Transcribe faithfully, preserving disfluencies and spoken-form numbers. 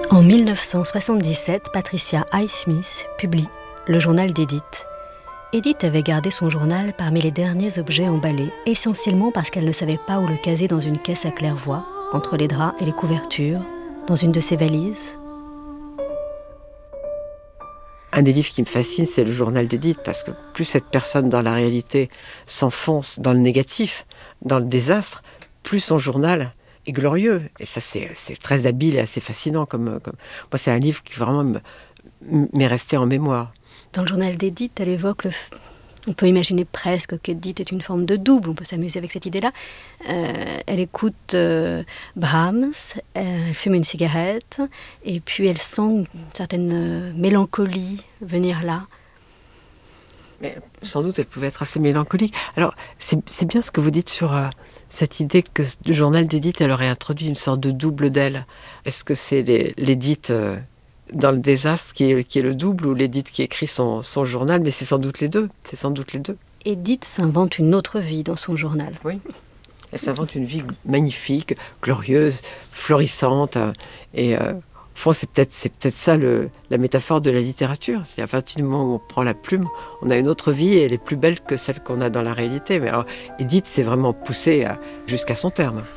En mille neuf cent soixante-dix-sept, Patricia Highsmith publie le journal d'Edith. Edith avait gardé son journal parmi les derniers objets emballés, essentiellement parce qu'elle ne savait pas où le caser dans une caisse à claire-voie, entre les draps et les couvertures, dans une de ses valises. Un des livres qui me fascine, c'est le journal d'Edith, parce que plus cette personne dans la réalité s'enfonce dans le négatif, dans le désastre, plus son journal est glorieux. Et ça, c'est, c'est très habile et assez fascinant. Comme, comme... Moi, c'est un livre qui vraiment me, m'est resté en mémoire. Dans le journal d'Edith, elle évoque le... F... On peut imaginer presque qu'Edith est une forme de double, on peut s'amuser avec cette idée-là. Euh, elle écoute euh, Brahms, elle fume une cigarette, et puis elle sent une certaine euh, mélancolie venir là. Mais sans doute, elle pouvait être assez mélancolique. Alors, c'est, c'est bien ce que vous dites sur euh, cette idée que le journal d'Edith, elle aurait introduit une sorte de double d'elle. Est-ce que c'est les, l'Edith euh, dans le désastre qui est, qui est le double, ou l'Edith qui écrit son, son journal? Mais c'est sans doute les deux. C'est sans doute les deux. Edith s'invente une autre vie dans son journal. Oui. Elle s'invente une vie magnifique, glorieuse, florissante. Euh, et euh, au fond, c'est peut-être, c'est peut-être ça le, la métaphore de la littérature. C'est à partir du moment où on prend la plume, on a une autre vie et elle est plus belle que celle qu'on a dans la réalité. Mais alors, Edith s'est vraiment poussée à, jusqu'à son terme.